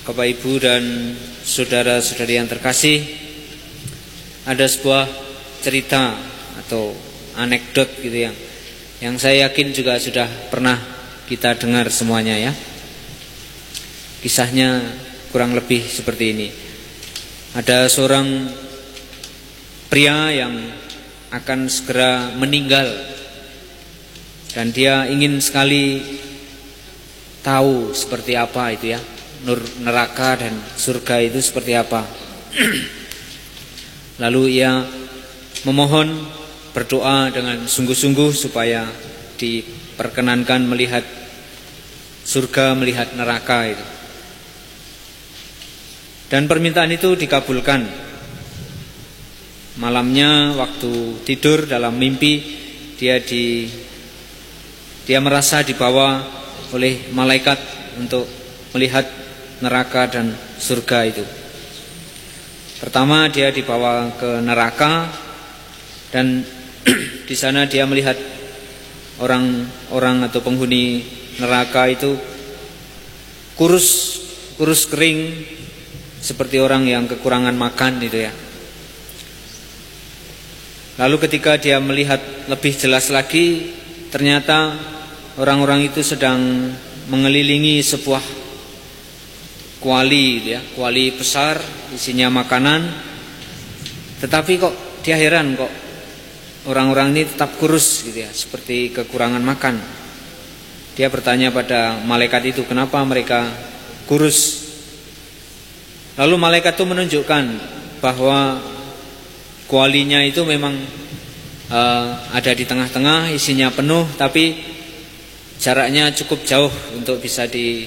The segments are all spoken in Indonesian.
Bapak Ibu dan saudara-saudari yang terkasih, ada sebuah cerita atau anekdot gitu yang saya yakin juga sudah pernah kita dengar semuanya ya. Kisahnya kurang lebih seperti ini. Ada seorang pria yang akan segera meninggal dan dia ingin sekali tahu seperti apa itu ya, neraka dan surga itu seperti apa. Lalu ia memohon, berdoa dengan sungguh-sungguh supaya diperkenankan melihat surga, melihat neraka itu. Dan permintaan itu dikabulkan. Malamnya waktu tidur dalam mimpi dia merasa dibawa oleh malaikat untuk melihat neraka dan surga itu. Pertama dia dibawa ke neraka dan di sana dia melihat orang-orang atau penghuni neraka itu kurus kering seperti orang yang kekurangan makan itu ya. Lalu ketika dia melihat lebih jelas lagi, ternyata orang-orang itu sedang mengelilingi sebuah kuali gitu ya, kuali besar isinya makanan. Tetapi kok dia heran, kok orang-orang ini tetap kurus gitu ya, seperti kekurangan makan. Dia bertanya pada malaikat itu, kenapa mereka kurus? Lalu malaikat itu menunjukkan bahwa kualinya itu memang ada di tengah-tengah, isinya penuh, tapi jaraknya cukup jauh untuk bisa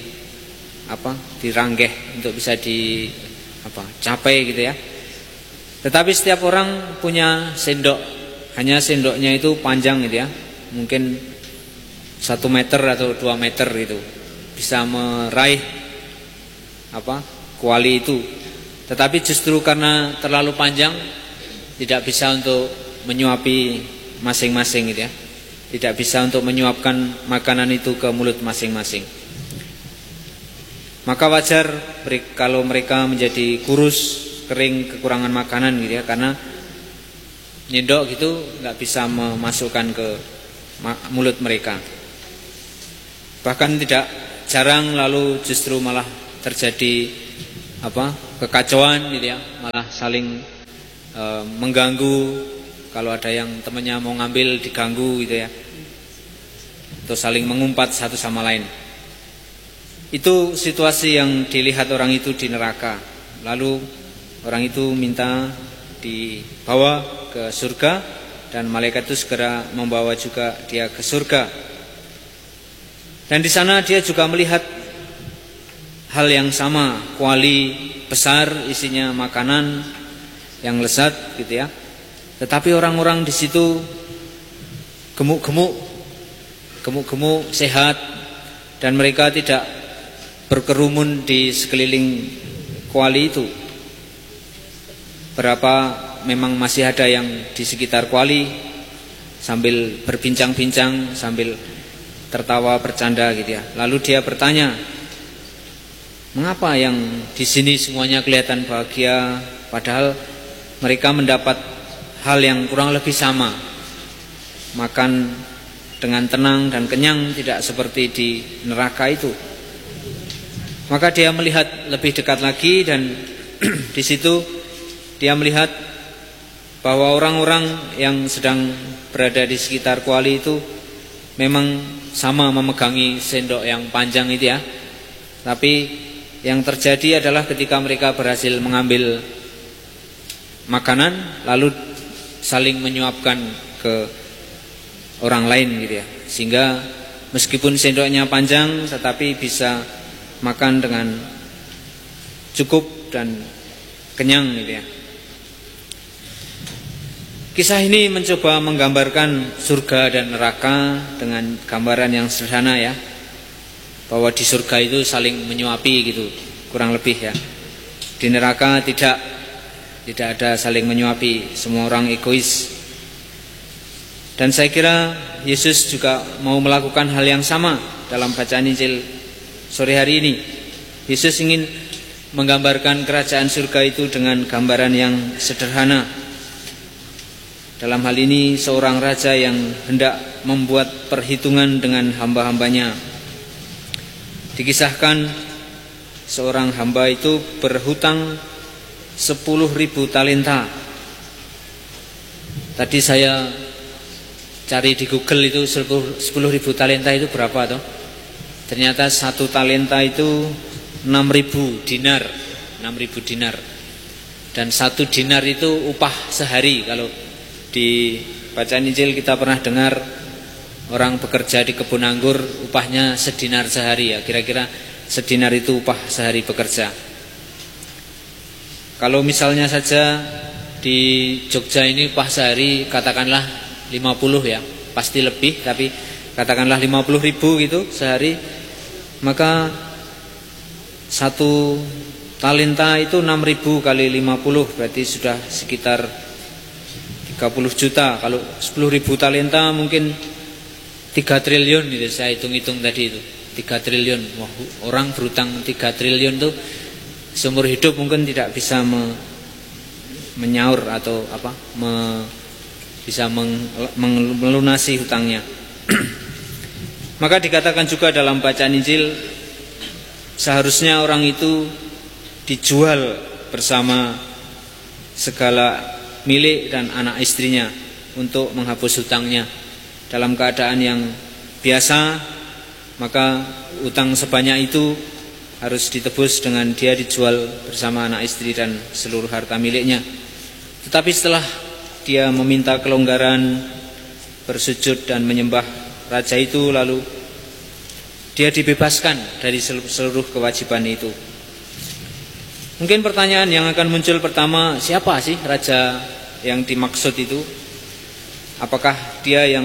diranggeh, untuk bisa capai gitu ya. Tetapi setiap orang punya sendok, hanya sendoknya itu panjang gitu ya, mungkin 1 meter atau 2 meter gitu, bisa meraih kuali itu. Tetapi justru karena terlalu panjang, tidak bisa untuk menyuapi masing-masing gitu ya, tidak bisa untuk menyuapkan makanan itu ke mulut masing-masing. Maka wajar kalau mereka menjadi kurus, kering, kekurangan makanan gitu ya, karena nyendok gitu nggak bisa memasukkan ke mulut mereka. Bahkan tidak jarang lalu justru malah terjadi kekacauan gitu ya, malah saling mengganggu. Kalau ada yang temannya mau ngambil diganggu gitu ya, atau saling mengumpat satu sama lain. Itu situasi yang dilihat orang itu di neraka. Lalu orang itu minta dibawa ke surga dan malaikat itu segera membawa juga dia ke surga. Dan di sana dia juga melihat hal yang sama, kuali besar isinya makanan yang lezat gitu ya. Tetapi orang-orang di situ gemuk-gemuk, sehat, dan mereka tidak berkerumun di sekeliling kuali itu. Berapa memang masih ada yang di sekitar kuali sambil berbincang-bincang, sambil tertawa bercanda gitu ya. Lalu dia bertanya, mengapa yang di sini semuanya kelihatan bahagia, padahal mereka mendapat hal yang kurang lebih sama, makan dengan tenang dan kenyang, tidak seperti di neraka itu. Maka dia melihat lebih dekat lagi dan di situ dia melihat bahwa orang-orang yang sedang berada di sekitar kuali itu memang sama memegangi sendok yang panjang itu ya. Tapi yang terjadi adalah ketika mereka berhasil mengambil makanan lalu saling menyuapkan ke orang lain gitu ya, sehingga meskipun sendoknya panjang tetapi bisa makan dengan cukup dan kenyang gitu ya. Kisah ini mencoba menggambarkan surga dan neraka dengan gambaran yang sederhana ya, bahwa di surga itu saling menyuapi gitu, kurang lebih ya. Di neraka tidak ada saling menyuapi, semua orang egois. Dan saya kira Yesus juga mau melakukan hal yang sama dalam bacaan Injil sore hari ini. Yesus ingin menggambarkan kerajaan surga itu dengan gambaran yang sederhana. Dalam hal ini seorang raja yang hendak membuat perhitungan dengan hamba-hambanya. Dikisahkan seorang hamba itu berhutang 10.000 talenta. Tadi saya cari di Google itu 10.000 talenta itu berapa toh? Ternyata 1 talenta itu 6.000 dinar. 6.000 dinar. Dan 1 dinar itu upah sehari. Kalau di bacaan Injil kita pernah dengar orang bekerja di kebun anggur upahnya sedinar sehari, ya. Kira-kira sedinar itu upah sehari bekerja. Kalau misalnya saja di Jogja ini upah sehari katakanlah 50 ya, pasti lebih, tapi katakanlah 50.000 gitu sehari, maka 1 talenta itu 6.000 kali 50 berarti sudah sekitar 30 juta. Kalau 10.000 talenta mungkin 3 triliun gitu, saya hitung-hitung tadi itu 3 triliun. Wah, orang berutang 3 triliun tuh seumur hidup mungkin tidak bisa menyaur atau bisa melunasi hutangnya. Maka dikatakan juga dalam bacaan Injil, seharusnya orang itu dijual bersama segala milik dan anak istrinya untuk menghapus hutangnya. Dalam keadaan yang biasa, maka utang sebanyak itu harus ditebus dengan dia dijual bersama anak istri dan seluruh harta miliknya. Tetapi setelah dia meminta kelonggaran, bersujud dan menyembah raja itu, lalu dia dibebaskan dari seluruh kewajiban itu. Mungkin pertanyaan yang akan muncul pertama, siapa sih raja yang dimaksud itu? Apakah dia yang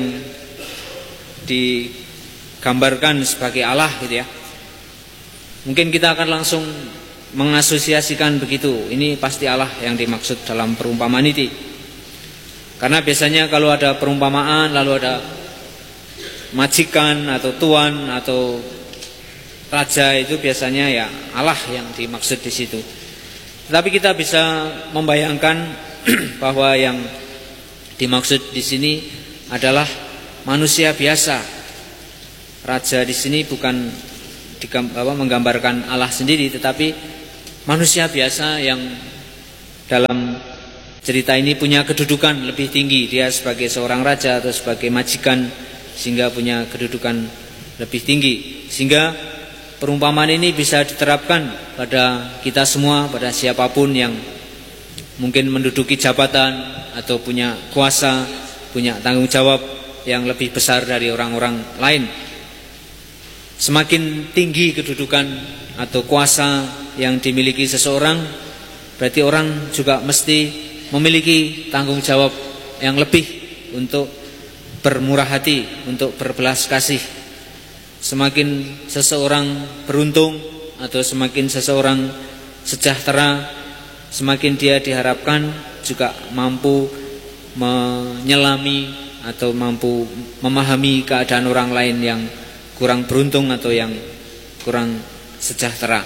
digambarkan sebagai Allah gitu ya? Mungkin kita akan langsung mengasosiasikan begitu, ini pasti Allah yang dimaksud dalam perumpamaan ini. Karena biasanya kalau ada perumpamaan lalu ada majikan atau tuan atau raja, itu biasanya ya Allah yang dimaksud di situ. Tetapi kita bisa membayangkan bahwa yang dimaksud di sini adalah manusia biasa. Raja di sini bukan menggambarkan Allah sendiri, tetapi manusia biasa yang dalam cerita ini punya kedudukan lebih tinggi. Dia sebagai seorang raja atau sebagai majikan, sehingga punya kedudukan lebih tinggi. Sehingga perumpamaan ini bisa diterapkan pada kita semua, pada siapapun yang mungkin menduduki jabatan atau punya kuasa, punya tanggung jawab yang lebih besar dari orang-orang lain. Semakin tinggi kedudukan atau kuasa yang dimiliki seseorang, berarti orang juga mesti memiliki tanggung jawab yang lebih untuk bermurah hati, untuk berbelas kasih. Semakin seseorang beruntung atau semakin seseorang sejahtera, semakin dia diharapkan juga mampu menyelami atau mampu memahami keadaan orang lain yang kurang beruntung atau yang kurang sejahtera.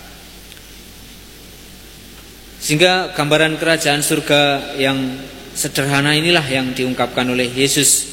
Sehingga gambaran kerajaan surga yang sederhana inilah yang diungkapkan oleh Yesus.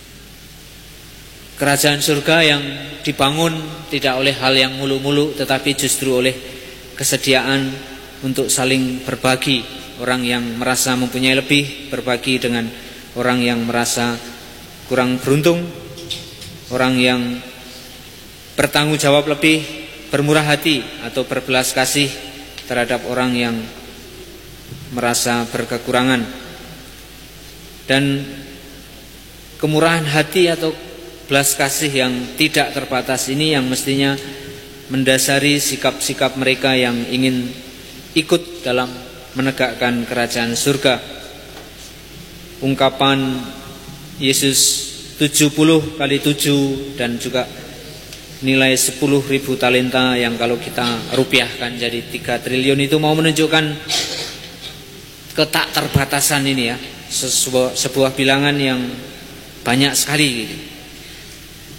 Kerajaan surga yang dibangun tidak oleh hal yang mulu-mulu, tetapi justru oleh kesediaan untuk saling berbagi. Orang yang merasa mempunyai lebih berbagi dengan orang yang merasa kurang beruntung. Orang yang bertanggung jawab lebih, bermurah hati atau berbelas kasih terhadap orang yang merasa berkekurangan. Dan kemurahan hati atau belas kasih yang tidak terbatas ini yang mestinya mendasari sikap-sikap mereka yang ingin ikut dalam menegakkan kerajaan surga. Ungkapan Yesus 70 kali 7 dan juga nilai 10.000 talenta yang kalau kita rupiahkan jadi 3 triliun itu mau menunjukkan ketak terbatasan ini ya, sebuah bilangan yang banyak sekali gitu.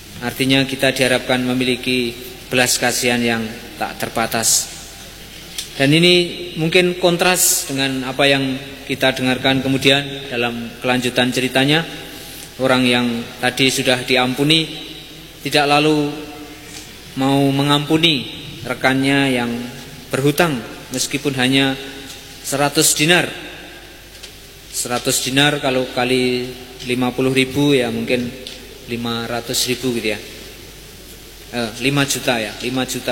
Artinya kita diharapkan memiliki belas kasihan yang tak terbatas. Dan ini mungkin kontras dengan apa yang kita dengarkan kemudian dalam kelanjutan ceritanya. Orang yang tadi sudah diampuni tidak lalu mau mengampuni rekannya yang berhutang meskipun hanya 100 dinar. 100 dinar kalau kali 50.000 ya mungkin 500.000 gitu ya. 5 juta ya, 5 juta.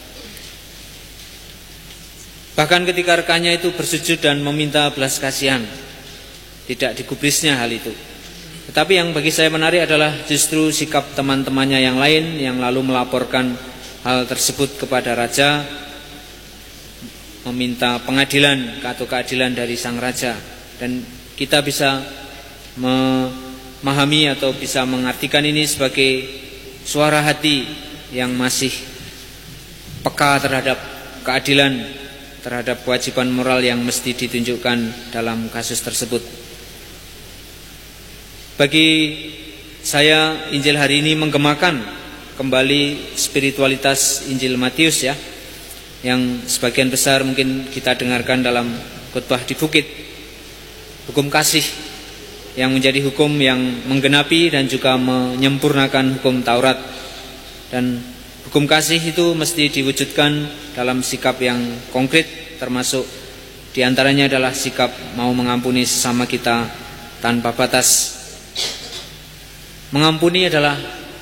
Bahkan ketika rekannya itu bersujud dan meminta belas kasihan, tidak digubrisnya hal itu. Tetapi yang bagi saya menarik adalah justru sikap teman-temannya yang lain yang lalu melaporkan hal tersebut kepada raja, meminta pengadilan atau keadilan dari sang raja. Dan kita bisa memahami atau bisa mengartikan ini sebagai suara hati yang masih peka terhadap keadilan, terhadap kewajiban moral yang mesti ditunjukkan dalam kasus tersebut. Bagi saya Injil hari ini menggemakan kembali spiritualitas Injil Matius ya, yang sebagian besar mungkin kita dengarkan dalam khotbah di bukit. Hukum kasih yang menjadi hukum yang menggenapi dan juga menyempurnakan hukum Taurat. Dan hukum kasih itu mesti diwujudkan dalam sikap yang konkret, termasuk diantaranya adalah sikap mau mengampuni sesama kita tanpa batas. Mengampuni adalah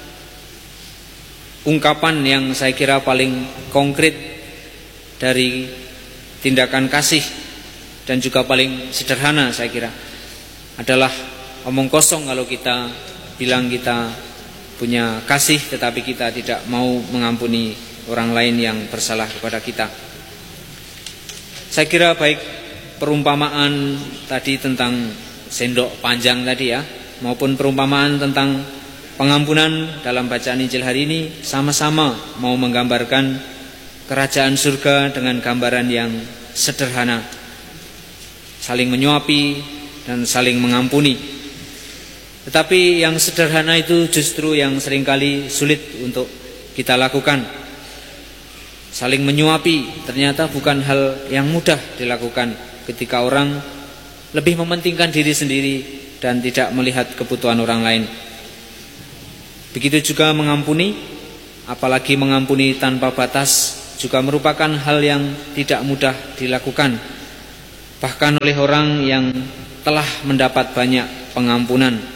ungkapan yang saya kira paling konkret dari tindakan kasih dan juga paling sederhana saya kira. Adalah omong kosong kalau kita bilang kita punya kasih tetapi kita tidak mau mengampuni orang lain yang bersalah kepada kita. Saya kira baik perumpamaan tadi tentang sendok panjang tadi ya, maupun perumpamaan tentang pengampunan dalam bacaan Injil hari ini sama-sama mau menggambarkan kerajaan surga dengan gambaran yang sederhana, saling menyuapi dan saling mengampuni. Tetapi yang sederhana itu justru yang seringkali sulit untuk kita lakukan. Saling menyuapi ternyata bukan hal yang mudah dilakukan ketika orang lebih mementingkan diri sendiri dan tidak melihat kebutuhan orang lain. Begitu juga mengampuni, apalagi mengampuni tanpa batas, juga merupakan hal yang tidak mudah dilakukan, bahkan oleh orang yang telah mendapat banyak pengampunan.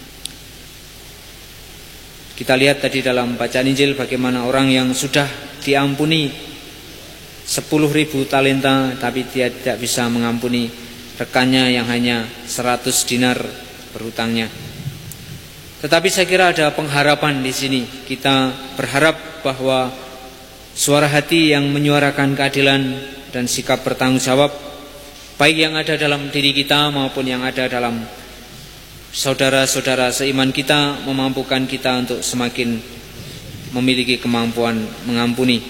Kita lihat tadi dalam bacaan Injil bagaimana orang yang sudah diampuni 10.000 talenta tapi dia tidak bisa mengampuni rekannya yang hanya 100 dinar berhutangnya. Tetapi saya kira ada pengharapan di sini. Kita berharap bahwa suara hati yang menyuarakan keadilan dan sikap bertanggung jawab, baik yang ada dalam diri kita maupun yang ada dalam saudara-saudara seiman kita, memampukan kita untuk semakin memiliki kemampuan mengampuni.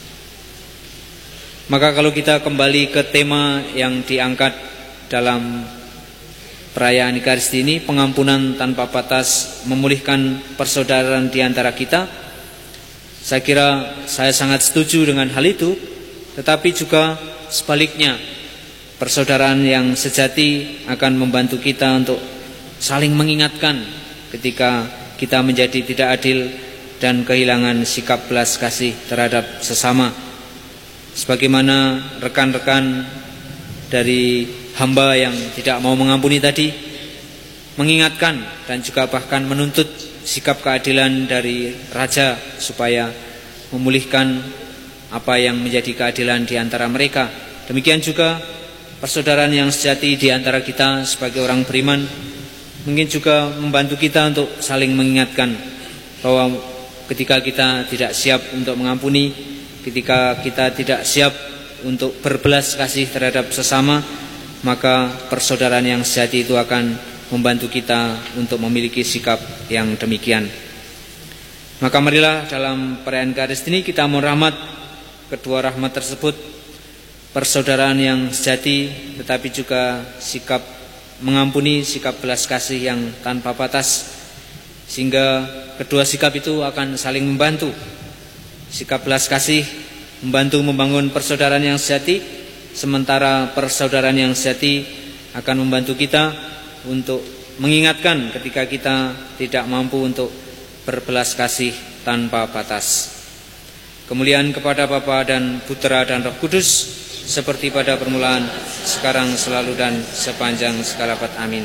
Maka kalau kita kembali ke tema yang diangkat dalam perayaan Ekaristi ini, pengampunan tanpa batas, memulihkan persaudaraan di antara kita, saya kira saya sangat setuju dengan hal itu. Tetapi juga sebaliknya, persaudaraan yang sejati akan membantu kita untuk saling mengingatkan ketika kita menjadi tidak adil dan kehilangan sikap belas kasih terhadap sesama. Sebagaimana rekan-rekan dari hamba yang tidak mau mengampuni tadi mengingatkan dan juga bahkan menuntut sikap keadilan dari raja supaya memulihkan apa yang menjadi keadilan di antara mereka. Demikian juga persaudaraan yang sejati di antara kita sebagai orang beriman mungkin juga membantu kita untuk saling mengingatkan bahwa ketika kita tidak siap untuk mengampuni, ketika kita tidak siap untuk berbelas kasih terhadap sesama, maka persaudaraan yang sejati itu akan membantu kita untuk memiliki sikap yang demikian. Maka marilah dalam perayaan Ekaristi ini kita mohon rahmat kedua rahmat tersebut, persaudaraan yang sejati tetapi juga sikap mengampuni, sikap belas kasih yang tanpa batas, sehingga kedua sikap itu akan saling membantu. Sikap belas kasih membantu membangun persaudaraan yang sejati, sementara persaudaraan yang sejati akan membantu kita untuk mengingatkan ketika kita tidak mampu untuk berbelas kasih tanpa batas. Kemuliaan kepada Bapa dan Putra dan Roh Kudus, seperti pada permulaan, sekarang, selalu, dan sepanjang segala abad. Amin.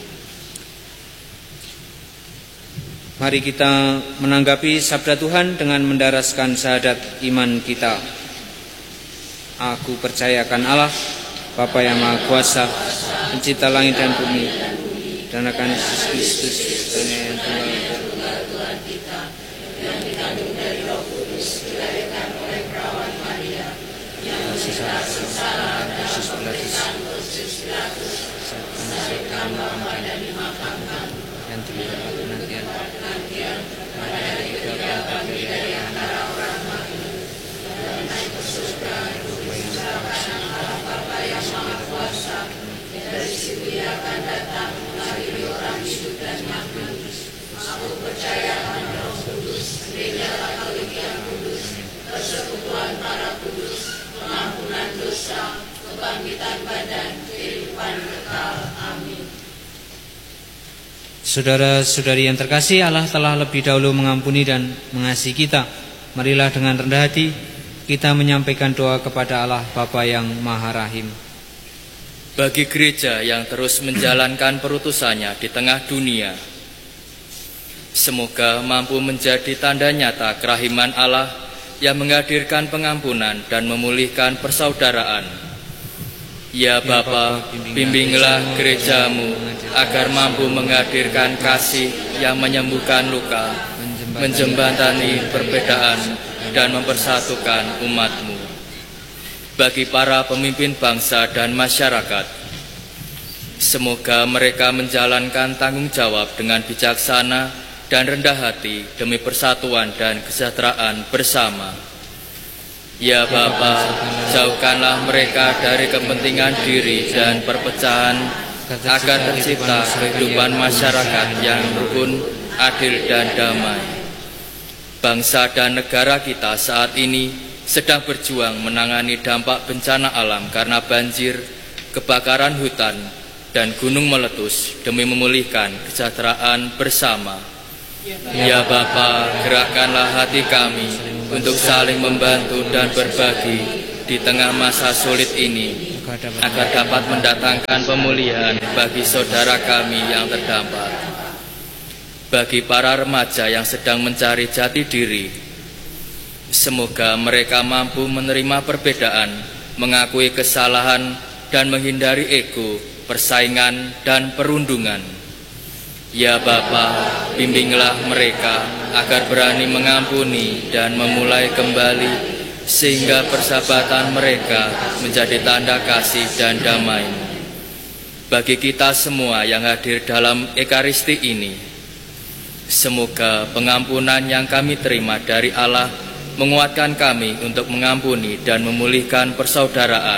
Mari kita menanggapi sabda Tuhan dengan mendaraskan syahadat iman kita. Aku percaya akan Allah, Bapa yang Maha Kuasa, Pencipta langit dan bumi, dan akan Yesus Kristus, yang tunggal Tuhan kita, yang dikandung dari Roh Kudus, dilahirkan oleh perawan Maria, yang bersalah dan Yesus Pilatus, sampai Bapa dan dimakamkan, yang terlibat penantian pada hari ketiga bangkit dari antara orang mati, dan naik ke surga, bersama Allah Bapa yang Maha Kuasa. Dari situ Ia akan datang mengadili orang hidup dan mati. Aku percaya akan Roh Kudus, gereja Katolik yang kudus, persekutuan para kudus, pengampunan dosa, kebangkitan badan, kehidupan kekal. Amin. Saudara-saudari yang terkasih, Allah telah lebih dahulu mengampuni dan mengasihi kita. Marilah dengan rendah hati kita menyampaikan doa kepada Allah Bapa yang Maha Rahim. Bagi gereja yang terus menjalankan perutusannya di tengah dunia, semoga mampu menjadi tanda nyata kerahiman Allah yang menghadirkan pengampunan dan memulihkan persaudaraan. Ya Bapa, bimbinglah gerejamu agar mampu menghadirkan kasih yang menyembuhkan luka, menjembatani perbedaan, dan mempersatukan umat-Mu. Bagi para pemimpin bangsa dan masyarakat, semoga mereka menjalankan tanggung jawab dengan bijaksana dan rendah hati demi persatuan dan kesejahteraan bersama. Ya Bapa, jauhkanlah mereka dari kepentingan diri dan perpecahan, agar tercipta kehidupan masyarakat yang rukun, adil, dan damai. Bangsa dan negara kita saat ini sedang berjuang menangani dampak bencana alam karena banjir, kebakaran hutan, dan gunung meletus demi memulihkan kesejahteraan bersama. Ya Bapa, gerakkanlah hati kami untuk saling membantu dan berbagi di tengah masa sulit ini, agar dapat mendatangkan pemulihan bagi saudara kami yang terdampak. Bagi para remaja yang sedang mencari jati diri, semoga mereka mampu menerima perbedaan, mengakui kesalahan, dan menghindari ego, persaingan, dan perundungan. Ya Bapa, bimbinglah mereka agar berani mengampuni dan memulai kembali, sehingga persahabatan mereka menjadi tanda kasih dan damai. Bagi kita semua yang hadir dalam Ekaristi ini, semoga pengampunan yang kami terima dari Allah menguatkan kami untuk mengampuni dan memulihkan persaudaraan.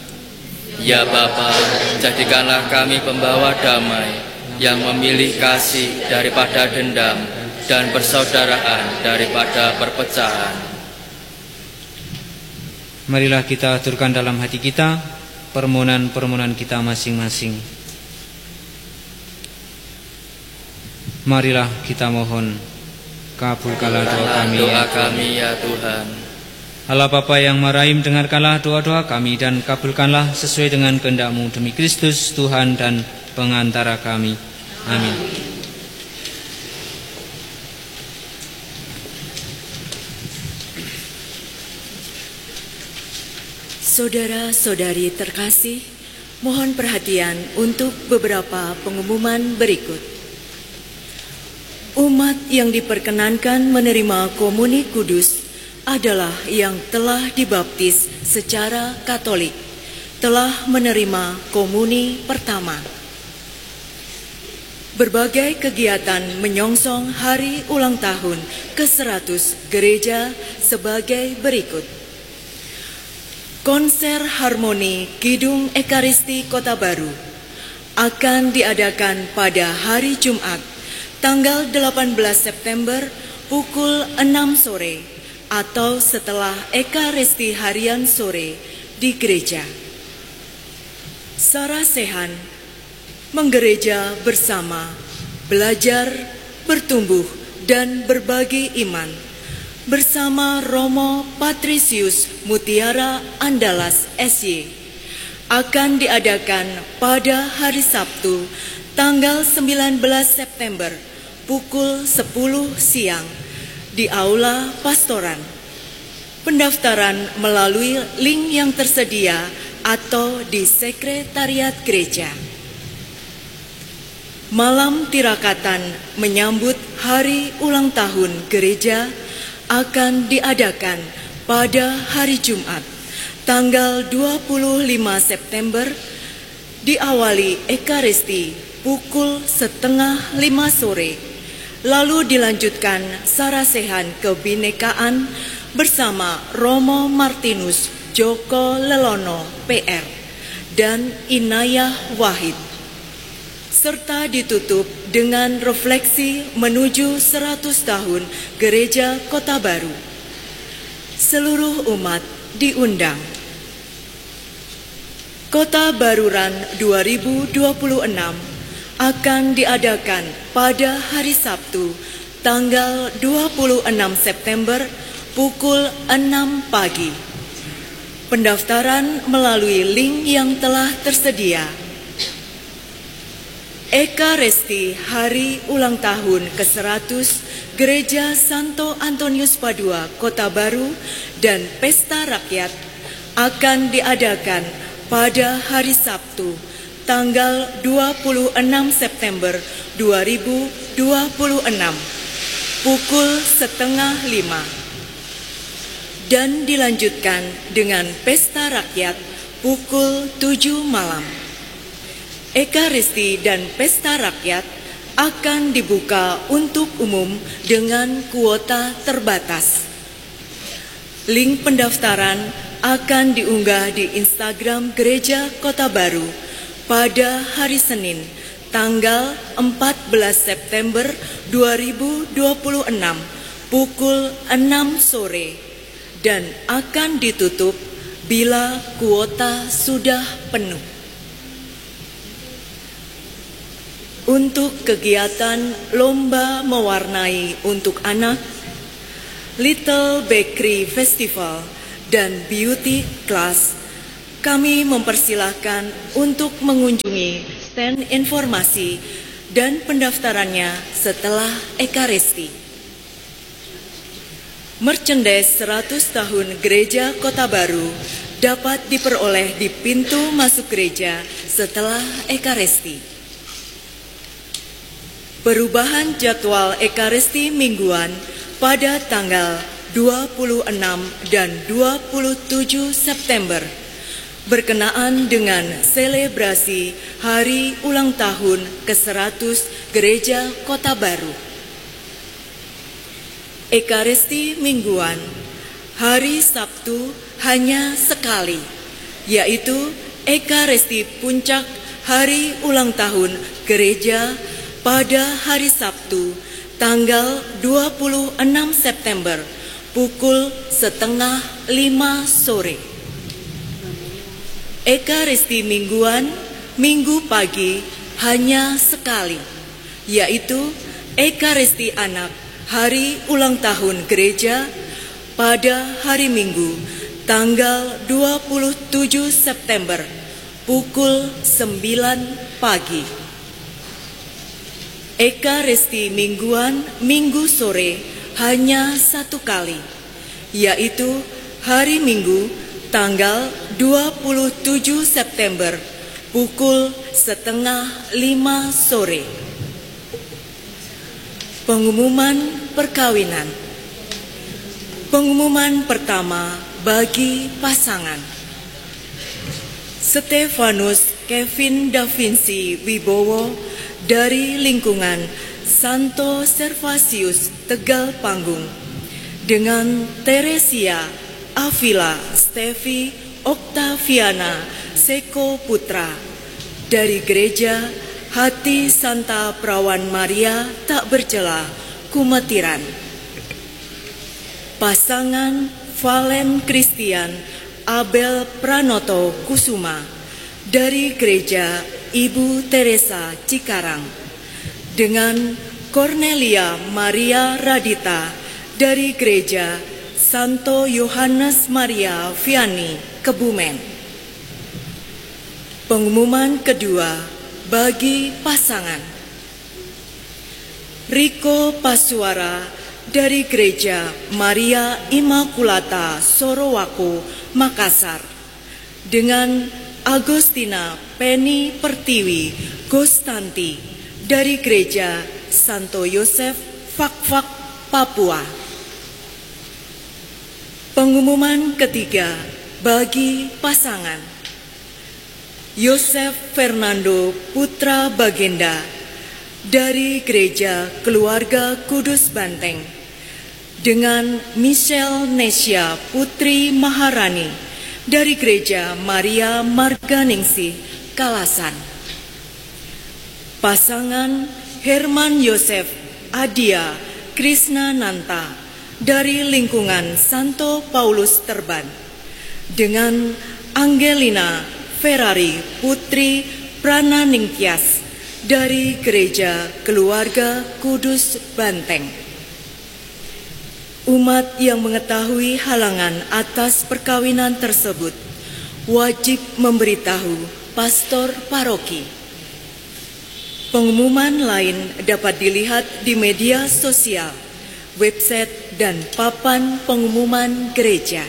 Ya Bapa, jadikanlah kami pembawa damai yang memilih kasih daripada dendam dan persaudaraan daripada perpecahan. Marilah kita aturkan dalam hati kita permohonan-permohonan kita masing-masing. Marilah kita mohon, kabulkanlah doa kami ya Tuhan. Allah Bapa yang Maha Rahim, dengarkanlah doa-doa kami dan kabulkanlah sesuai dengan kehendak-Mu demi Kristus Tuhan dan pengantara kami. Amin. Saudara-saudari terkasih, mohon perhatian untuk beberapa pengumuman berikut. Umat yang diperkenankan menerima komuni kudus adalah yang telah dibaptis secara Katolik, telah menerima komuni pertama. Berbagai kegiatan menyongsong hari ulang tahun ke-100 gereja sebagai berikut. Konser Harmoni Kidung Ekaristi Kota Baru akan diadakan pada hari Jumat, tanggal 18 September pukul 6 sore atau setelah Ekaristi harian sore di gereja. Sarasehan menggereja bersama, belajar, bertumbuh, dan berbagi iman bersama Romo Patrisius Mutiara Andalas SY akan diadakan pada hari Sabtu tanggal 19 September pukul 10 siang di Aula Pastoran. Pendaftaran melalui link yang tersedia atau di sekretariat gereja. Malam tirakatan menyambut hari ulang tahun gereja akan diadakan pada hari Jumat, tanggal 25 September, diawali Ekaristi pukul 4:30 sore, lalu dilanjutkan sarasehan kebinekaan bersama Romo Martinus Joko Lelono PR dan Inayah Wahid, serta ditutup dengan refleksi menuju 100 tahun Gereja Kota Baru. Seluruh umat diundang. Kota Baruran 2026 akan diadakan pada hari Sabtu, tanggal 26 September pukul 6 pagi. Pendaftaran melalui link yang telah tersedia. Ekaristi Hari Ulang Tahun ke-100 Gereja Santo Antonius Padua Kota Baru dan Pesta Rakyat akan diadakan pada hari Sabtu, tanggal 26 September 2026 pukul 4:30 dan dilanjutkan dengan Pesta Rakyat pukul 7 malam. Ekaristi dan Pesta Rakyat akan dibuka untuk umum dengan kuota terbatas. Link pendaftaran akan diunggah di Instagram Gereja Kota Baru pada hari Senin, tanggal 14 September 2026 pukul 6 sore dan akan ditutup bila kuota sudah penuh. Untuk kegiatan Lomba Mewarnai untuk Anak, Little Bakery Festival, dan Beauty Class, kami mempersilahkan untuk mengunjungi stand informasi dan pendaftarannya setelah Ekaristi. Merchandise 100 tahun Gereja Kota Baru dapat diperoleh di pintu masuk gereja setelah Ekaristi. Perubahan jadwal Ekaristi mingguan pada tanggal 26 dan 27 September berkenaan dengan selebrasi Hari Ulang Tahun ke-100 Gereja Kota Baru. Ekaristi mingguan hari Sabtu hanya sekali, yaitu Ekaristi Puncak Hari Ulang Tahun Gereja pada hari Sabtu, tanggal 26 September, pukul 4:30 sore. Ekaristi mingguan, minggu pagi hanya sekali, yaitu Ekaristi Anak Hari Ulang Tahun Gereja pada hari Minggu, tanggal 27 September, pukul 9 pagi. Ekaristi mingguan minggu sore hanya satu kali, yaitu hari Minggu tanggal 27 September pukul 4:30 sore. Pengumuman perkawinan. Pengumuman pertama bagi pasangan. Stefanus Kevin Da Vinci Wibowo dari lingkungan Santo Servasius Tegal Panggung dengan Teresia Avila Stevi Oktaviana Seko Putra dari Gereja Hati Santa Perawan Maria Tak Bercela Kumetiran. pasangan Valen Christian Abel Pranoto Kusuma dari Gereja Ibu Teresa Cikarang dengan Cornelia Maria Radita dari Gereja Santo Yohanes Maria Vianney Kebumen. Pengumuman kedua bagi pasangan Riko Pasuara dari Gereja Maria Immaculata Sorowako Makassar dengan Agostina Penny Pertiwi Gostanti dari Gereja Santo Yosef Fakfak Papua. Pengumuman ketiga bagi pasangan Yosef Fernando Putra Bagenda dari Gereja Keluarga Kudus Banteng dengan Michelle Nesya Putri Maharani dari Gereja Maria Marganingsih Kalasan. Pasangan Herman Yosef Adia Krishna Nanta dari lingkungan Santo Paulus Terban dengan Angelina Ferrari Putri Prananingtyas dari Gereja Keluarga Kudus Banteng. Umat yang mengetahui halangan atas perkawinan tersebut wajib memberitahu pastor paroki. Pengumuman lain dapat dilihat di media sosial, website, dan papan pengumuman gereja.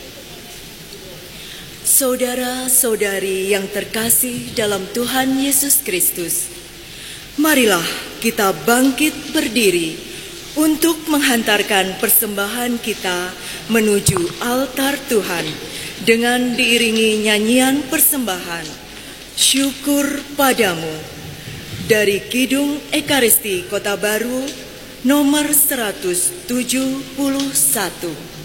Saudara-saudari yang terkasih dalam Tuhan Yesus Kristus, marilah kita bangkit berdiri untuk menghantarkan persembahan kita menuju altar Tuhan dengan diiringi nyanyian persembahan Syukur Padamu dari Kidung Ekaristi Kota Baru nomor 171.